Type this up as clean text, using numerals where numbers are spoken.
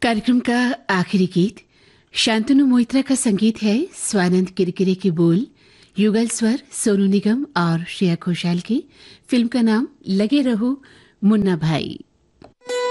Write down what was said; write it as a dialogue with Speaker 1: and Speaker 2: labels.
Speaker 1: कार्यक्रम का आखिरी गीत शांतनु मोहित्रा का संगीत है, स्वानंद किरकिरे की बोल, युगल स्वर सोनू निगम और श्रेया घोषाल की। फिल्म का नाम लगे रहो मुन्ना भाई।